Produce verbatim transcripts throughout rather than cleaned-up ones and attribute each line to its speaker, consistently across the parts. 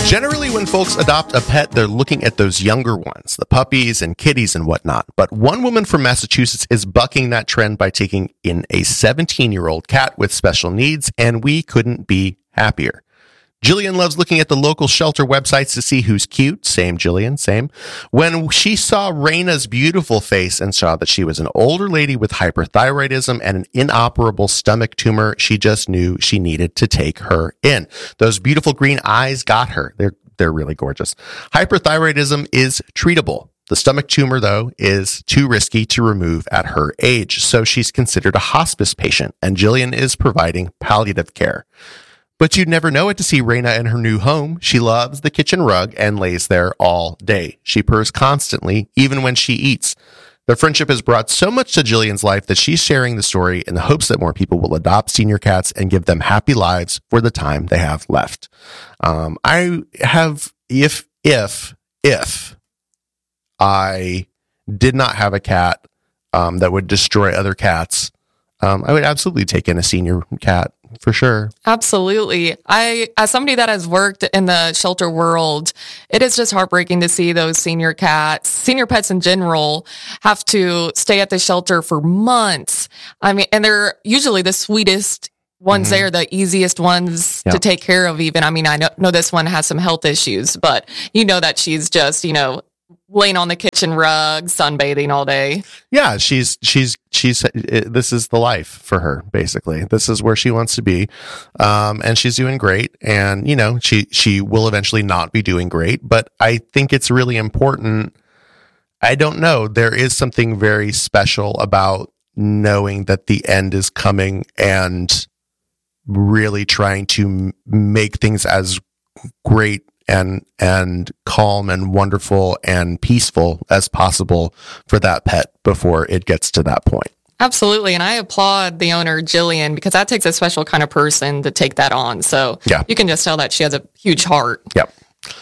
Speaker 1: Generally, when folks adopt a pet, they're looking at those younger ones, the puppies and kitties and whatnot. But one woman from Massachusetts is bucking that trend by taking in a seventeen-year-old cat with special needs, and we couldn't be happier. Jillian loves looking at the local shelter websites to see who's cute. Same, Jillian, same. When she saw Raina's beautiful face and saw that she was an older lady with hyperthyroidism and an inoperable stomach tumor, she just knew she needed to take her in. Those beautiful green eyes got her. They're, they're really gorgeous. Hyperthyroidism is treatable. The stomach tumor, though, is too risky to remove at her age, so she's considered a hospice patient, and Jillian is providing palliative care. But you'd never know it to see Raina in her new home. She loves the kitchen rug and lays there all day. She purrs constantly, even when she eats. Their friendship has brought so much to Jillian's life that she's sharing the story in the hopes that more people will adopt senior cats and give them happy lives for the time they have left. Um, I have, if, if, if I did not have a cat um, that would destroy other cats, um, I would absolutely take in a senior cat. For sure.
Speaker 2: Absolutely. I, as somebody that has worked in the shelter world, it is just heartbreaking to see those senior cats, senior pets in general, have to stay at the shelter for months. I mean, and they're usually the sweetest ones mm-hmm. there, the easiest ones yep. to take care of even. I mean, I know, know this one has some health issues, but you know that she's just, you know, laying on the kitchen rug, sunbathing all day.
Speaker 1: Yeah, she's she's she's this is the life for her, basically. This is where she wants to be. Um, and she's doing great. And, you know, she she will eventually not be doing great, but I think it's really important. I don't know. There is something very special about knowing that the end is coming and really trying to m- make things as great and and calm and wonderful and peaceful as possible for that pet before it gets to that point.
Speaker 2: Absolutely. And I applaud the owner, Jillian, because that takes a special kind of person to take that on. So yeah. You can just tell that she has a huge heart.
Speaker 1: Yep.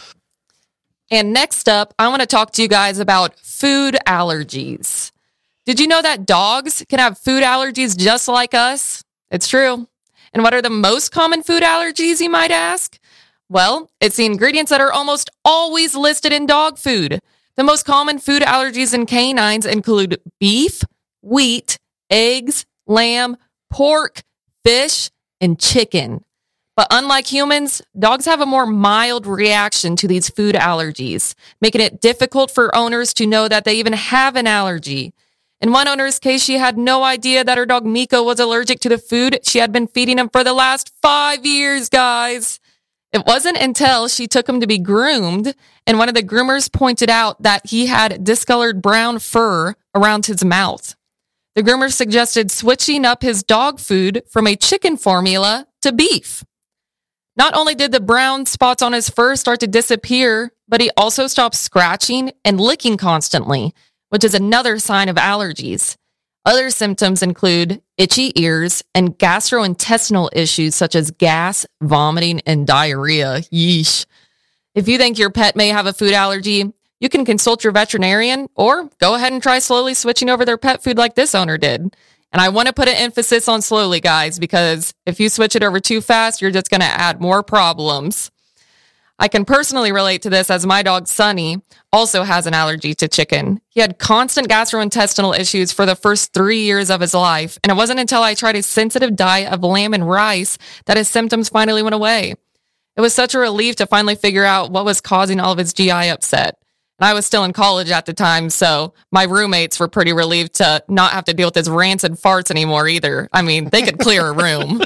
Speaker 2: And next up, I want to talk to you guys about food allergies. Did you know that dogs can have food allergies just like us? It's true. And what are the most common food allergies, you might ask? Well, it's the ingredients that are almost always listed in dog food. The most common food allergies in canines include beef, wheat, eggs, lamb, pork, fish, and chicken. But unlike humans, dogs have a more mild reaction to these food allergies, making it difficult for owners to know that they even have an allergy. In one owner's case, she had no idea that her dog Miko was allergic to the food she had been feeding him for the last five years, guys. It wasn't until she took him to be groomed, and one of the groomers pointed out that he had discolored brown fur around his mouth. The groomer suggested switching up his dog food from a chicken formula to beef. Not only did the brown spots on his fur start to disappear, but he also stopped scratching and licking constantly, which is another sign of allergies. Other symptoms include itchy ears and gastrointestinal issues such as gas, vomiting, and diarrhea. Yeesh. If you think your pet may have a food allergy, you can consult your veterinarian or go ahead and try slowly switching over their pet food like this owner did. And I want to put an emphasis on slowly, guys, because if you switch it over too fast, you're just going to add more problems. I can personally relate to this as my dog, Sunny, also has an allergy to chicken. He had constant gastrointestinal issues for the first three years of his life, and it wasn't until I tried a sensitive diet of lamb and rice that his symptoms finally went away. It was such a relief to finally figure out what was causing all of his G I upset. And I was still in college at the time, so my roommates were pretty relieved to not have to deal with his rancid farts anymore either. I mean, they could clear a room.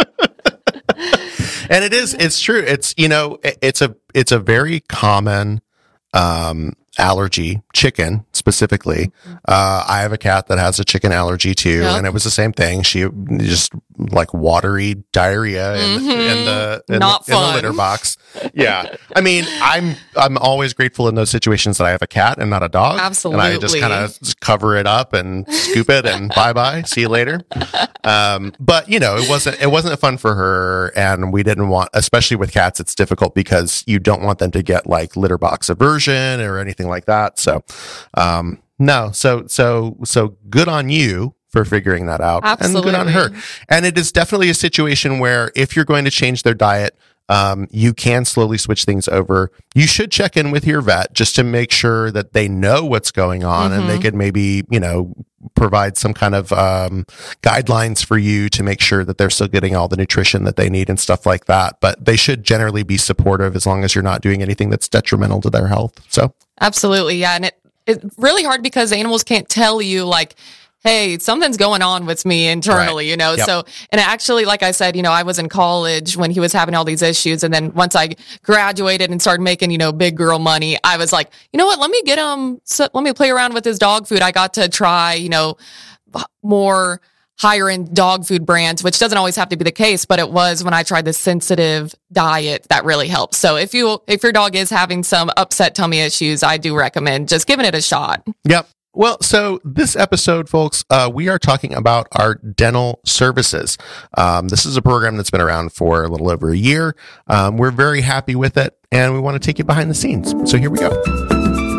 Speaker 1: And it is, it's true. It's, you know, it's a, it's a very common, um, allergy, chicken specifically. Uh, I have a cat that has a chicken allergy too. Yep. And it was the same thing. She just like watery diarrhea in,
Speaker 2: mm-hmm.
Speaker 1: in the, in,
Speaker 2: Not
Speaker 1: the, in the litter box. Yeah. I mean, I'm, I'm always grateful in those situations that I have a cat and not a dog.
Speaker 2: Absolutely.
Speaker 1: And I just kind of cover it up and scoop it and bye bye. See you later. Um, but you know, it wasn't, it wasn't fun for her. And we didn't want, especially with cats, it's difficult because you don't want them to get like litter box aversion or anything like that. So, um, no, so, so, so good on you for figuring that out.
Speaker 2: Absolutely.
Speaker 1: And good on her. And it is definitely a situation where if you're going to change their diet, um, you can slowly switch things over. You should check in with your vet just to make sure that they know what's going on mm-hmm. and they could maybe, you know, provide some kind of um, guidelines for you to make sure that they're still getting all the nutrition that they need and stuff like that. But they should generally be supportive as long as you're not doing anything that's detrimental to their health. So
Speaker 2: absolutely. Yeah. And it, it's really hard because animals can't tell you like, hey, something's going on with me internally, right. you know? Yep. So, and actually, like I said, you know, I was in college when he was having all these issues. And then once I graduated and started making, you know, big girl money, I was like, you know what, let me get him, so, let me play around with his dog food. I got to try, you know, more higher end dog food brands, which doesn't always have to be the case, but it was when I tried the sensitive diet that really helps. So if you, if your dog is having some upset tummy issues, I do recommend just giving it a shot.
Speaker 1: Yep. Well, so this episode, folks, uh, we are talking about our dental services. Um, this is a program that's been around for a little over a year. Um, we're very happy with it, and we want to take you behind the scenes. So here we go.